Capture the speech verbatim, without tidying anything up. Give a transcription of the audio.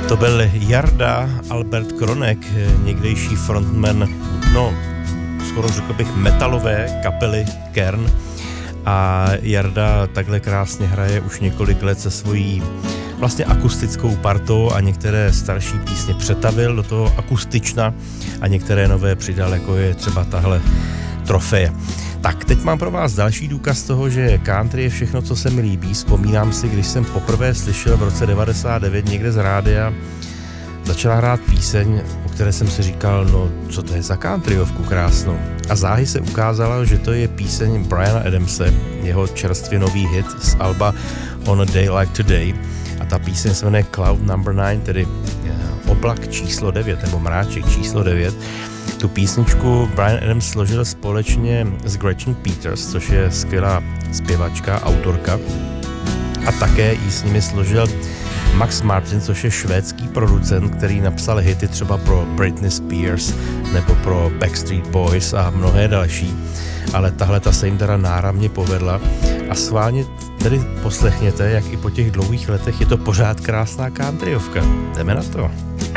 To byl Jarda Albert Kronek, někdejší frontman, no skoro řekl bych metalové kapely Kern. A Jarda takhle krásně hraje už několik let se svojí vlastně akustickou partou a některé starší písně přetavil do toho akustična a některé nové přidal, jako je třeba tahle Trofeje. Tak, teď mám pro vás další důkaz toho, že country je všechno, co se mi líbí. Vzpomínám si, když jsem poprvé slyšel v roce devadesát devět někde z rádia, začala hrát píseň, o které jsem si říkal, no co to je za countryovku krásnou. A záhy se ukázalo, že to je píseň Briana Adamse, jeho čerstvě nový hit z alba On a Day Like Today. A ta píseň se jmenuje Cloud Number nine, tedy oblak číslo devět, nebo mráček číslo devět. Tu písničku Brian Adams složil společně s Gretchen Peters, což je skvělá zpěvačka, autorka. A také ji s nimi složil Max Martin, což je švédský producent, který napsal hity třeba pro Britney Spears nebo pro Backstreet Boys a mnohé další. Ale tahle ta se jim teda náramně povedla a schválně tedy poslechněte, jak i po těch dlouhých letech je to pořád krásná countryovka. Jdeme na to.